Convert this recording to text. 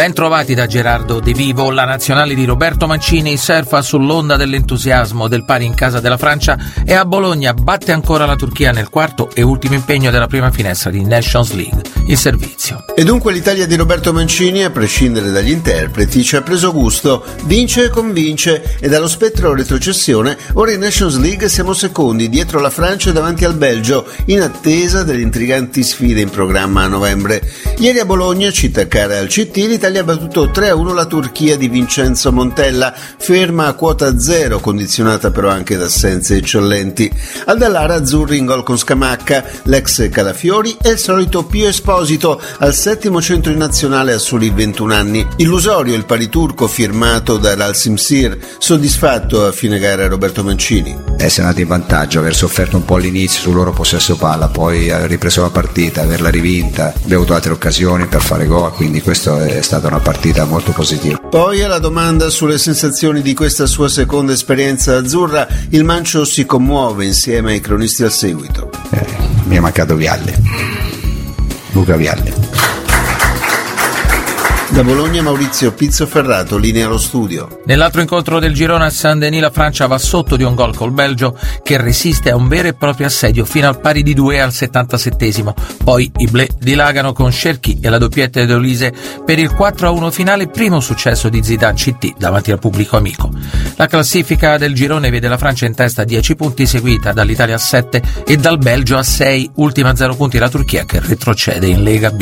Ben trovati da Gerardo De Vivo. La nazionale di Roberto Mancini surfa sull'onda dell'entusiasmo del pari in casa della Francia e a Bologna batte ancora la Turchia nel quarto e ultimo impegno della prima finestra di Nations League, il servizio. E dunque l'Italia di Roberto Mancini, a prescindere dagli interpreti, ci ha preso gusto, vince e convince, e dallo spettro retrocessione ora in Nations League siamo secondi dietro la Francia e davanti al Belgio, in attesa delle intriganti sfide in programma a novembre. Ieri a Bologna, città cara al CT, l'Italia ha battuto 3-1 la Turchia di Vincenzo Montella, ferma a quota zero, condizionata però anche da assenze eccellenti. Al Dallara azzurri in gol con Scamacca, l'ex Calafiori e il solito Pio Esposito, al settimo centro in nazionale a soli 21 anni. Illusorio il pari turco firmato da Ralsimsir, soddisfatto a fine gara Roberto Mancini. Essere andati in vantaggio, aver sofferto un po' all'inizio sul loro possesso palla, poi aver ripreso la partita, averla rivinta, abbiamo avuto altre occasioni per fare gol, quindi questo è stata una partita molto positiva. Poi alla domanda sulle sensazioni di questa sua seconda esperienza azzurra, il Mancio si commuove insieme ai cronisti al seguito. Mi è mancato Vialli, Luca Vialli. Da Bologna Maurizio Pizzoferrato, linea allo studio. Nell'altro incontro del girone a Saint-Denis la Francia va sotto di un gol col Belgio, che resiste a un vero e proprio assedio fino al pari di 2 al 77esimo. Poi i Bleu dilagano con Cherki e la doppietta di Olise per il 4-1 finale, primo successo di Zidane CT davanti al pubblico amico. La classifica del girone vede la Francia in testa a 10 punti, seguita dall'Italia a 7 e dal Belgio a 6, ultima a 0 punti la Turchia che retrocede in Lega B.